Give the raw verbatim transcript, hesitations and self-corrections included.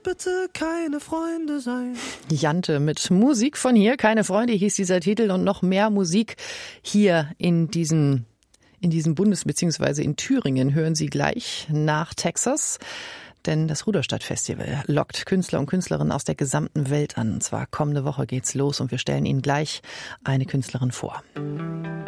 bitte keine Freunde sein. Jante mit Musik von hier, keine Freunde, hieß dieser Titel, und noch mehr Musik hier in diesem, in diesem Bundes- bzw. in Thüringen hören Sie gleich nach Texas. Denn das Ruderstadt-Festival lockt Künstler und Künstlerinnen aus der gesamten Welt an. Und zwar kommende Woche geht's los und wir stellen Ihnen gleich eine Künstlerin vor.